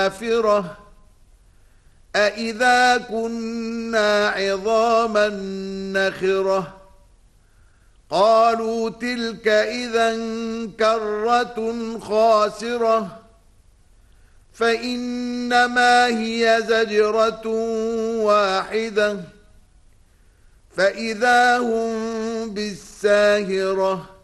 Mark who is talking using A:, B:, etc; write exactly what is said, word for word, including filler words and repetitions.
A: نافرة أإذا كنا عظاما نخرة قالوا تلك إذا كرة خاسرة فإنما هي زجرة واحدة فإذا هم بالساهرة